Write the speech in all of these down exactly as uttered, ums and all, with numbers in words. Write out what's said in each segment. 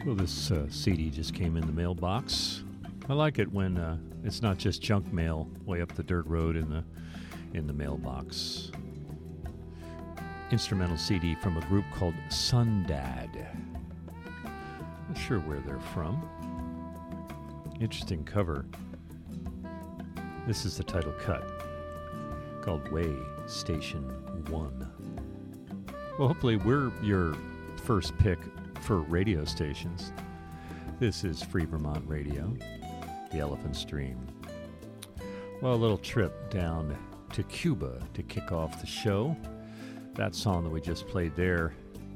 Well, this uh, C D just came in the mailbox. I like it when uh, it's not just junk mail way up the dirt road in the in the mailbox. Instrumental C D from a group called Sundad. Not sure where they're from. Interesting cover. This is the title cut, called Way Station One. Well, hopefully we're your first pick for radio stations. This is Free Vermont Radio, the Elephant's Dream. Well, a little trip down to Cuba to kick off the show. That song that we just played there,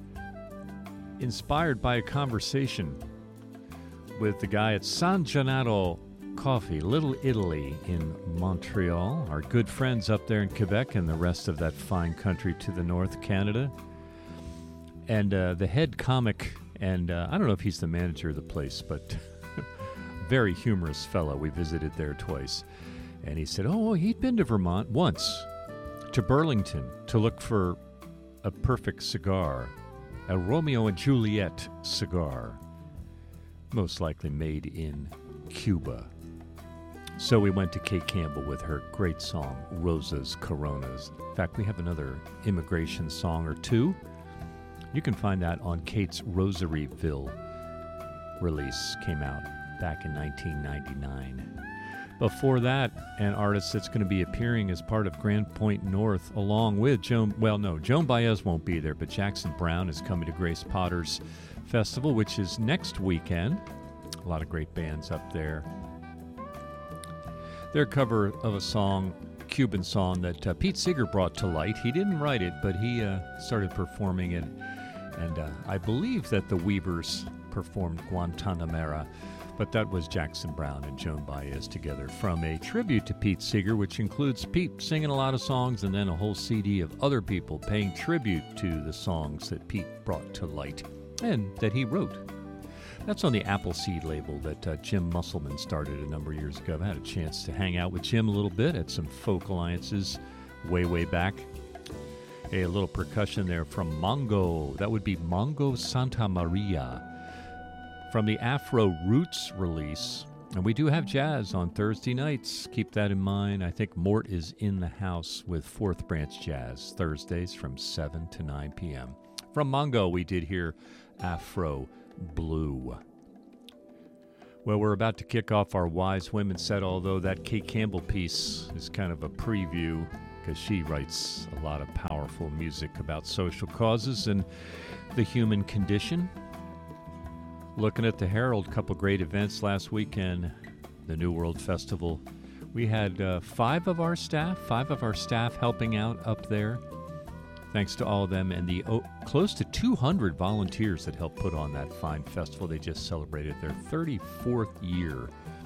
inspired by a conversation with the guy at San Gennaro Coffee, Little Italy in Montreal, our good friends up there in Quebec and the rest of that fine country to the north, Canada. And uh, the head comic, and uh, I don't know if he's the manager of the place, but very humorous fellow. We visited there twice. And he said, oh, he'd been to Vermont once, to Burlington, to look for a perfect cigar, a Romeo and Juliet cigar, most likely made in Cuba. So we went to Kate Campbell with her great song, Rosas Coronas. In fact, we have another immigration song or two. You can find that on Kate's Rosaryville release, came out back in nineteen ninety-nine. Before that, an artist that's going to be appearing as part of Grand Point North along with Joan, well, no, Joan Baez won't be there, but Jackson Browne is coming to Grace Potter's Festival, which is next weekend. A lot of great bands up there. Their cover of a song, Cuban song, that uh, Pete Seeger brought to light. He didn't write it, but he uh, started performing it. And uh, I believe that the Weavers performed Guantanamera, but that was Jackson Browne and Joan Baez together from a tribute to Pete Seeger, which includes Pete singing a lot of songs and then a whole C D of other people paying tribute to the songs that Pete brought to light and that he wrote. That's on the Appleseed label that uh, Jim Musselman started a number of years ago. I've had a chance to hang out with Jim a little bit at some folk alliances way, way back. A little percussion there from Mongo. That would be Mongo Santa Maria from the Afro Roots release. And we do have jazz on Thursday nights. Keep that in mind. I think Mort is in the house with Fourth Branch Jazz Thursdays from seven to nine p.m. From Mongo, we did hear Afro Blue. Well, we're about to kick off our Wise Women set, although that Kate Campbell piece is kind of a preview because she writes a lot of powerful music about social causes and the human condition. Looking at the Herald, a couple great events last weekend, the New World Festival. We had uh, five of our staff, five of our staff helping out up there. Thanks to all of them and the oh, close to two hundred volunteers that helped put on that fine festival. They just celebrated their thirty-fourth year.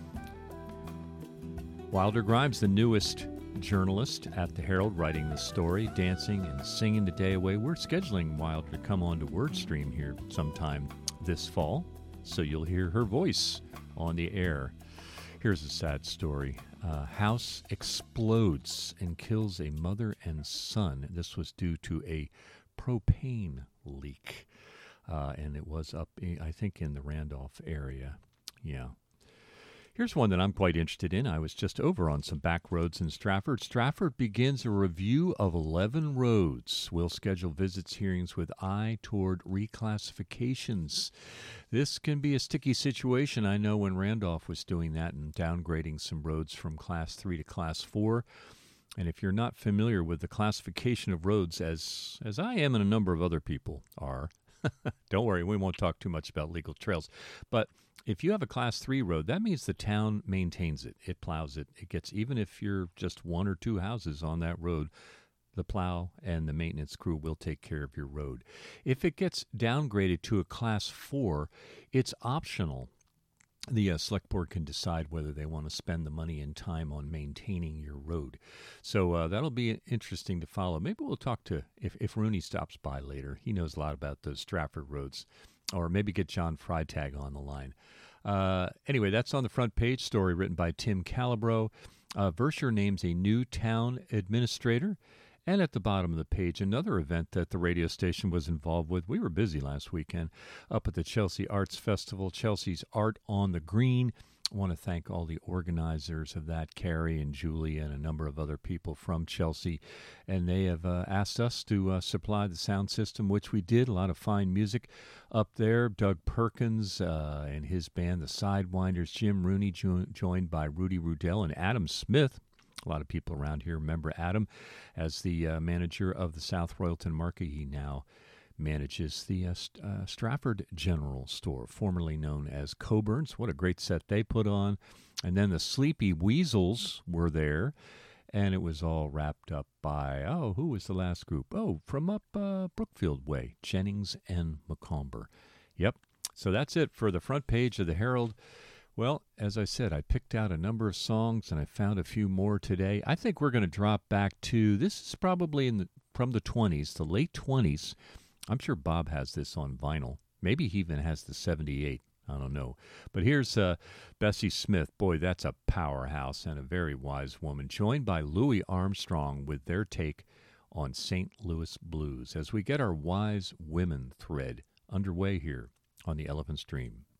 Wilder Grimes, the newest journalist at the Herald, writing the story, dancing and singing the day away. We're scheduling Wilder to come on to WordStream here sometime this fall, so you'll hear her voice on the air. Here's a sad story. Uh, house explodes and kills a mother and son. This was due to a propane leak, uh, and it was up, I think, in the Randolph area. Yeah. Here's one that I'm quite interested in. I was just over on some back roads in Stratford. Stratford begins a review of eleven roads. We'll schedule visits, hearings with eye toward reclassifications. This can be a sticky situation. I know when Randolph was doing that and downgrading some roads from Class three to Class four. And if you're not familiar with the classification of roads, as as I am and a number of other people are, don't worry, we won't talk too much about legal trails. But if you have a Class three road, that means the town maintains it. It plows it. It gets, even if you're just one or two houses on that road, the plow and the maintenance crew will take care of your road. If it gets downgraded to a Class four, it's optional. The uh, select board can decide whether they want to spend the money and time on maintaining your road. So uh, that'll be interesting to follow. Maybe we'll talk to, if, if Rooney stops by later. He knows a lot about those Stratford roads. Or maybe get John Freitag on the line. Uh, anyway, that's on the front page. Story written by Tim Calabro. Uh, Verschure names a new town administrator. And at the bottom of the page, another event that the radio station was involved with. We were busy last weekend up at the Chelsea Arts Festival, Chelsea's Art on the Green. I want to thank all the organizers of that, Carrie and Julie and a number of other people from Chelsea. And they have uh, asked us to uh, supply the sound system, which we did. A lot of fine music up there. Doug Perkins uh, and his band, the Sidewinders. Jim Rooney, jo- joined by Rudy Rudell and Adam Smith. A lot of people around here remember Adam as the uh, manager of the South Royalton Market. He now manages the uh, St- uh, Stratford General Store, formerly known as Coburn's. What a great set they put on. And then the Sleepy Weasels were there, and it was all wrapped up by, oh, who was the last group? Oh, from up uh, Brookfield Way, Jennings and McComber. Yep, so that's it for the front page of the Herald. Well, as I said, I picked out a number of songs, and I found a few more today. I think we're going to drop back to, this is probably in the, from the twenties, the late twenties. I'm sure Bob has this on vinyl. Maybe he even has the seventy-eight. I don't know. But here's uh, Bessie Smith. Boy, that's a powerhouse and a very wise woman, joined by Louis Armstrong with their take on Saint Louis blues as we get our wise women thread underway here on the Elephant Stream.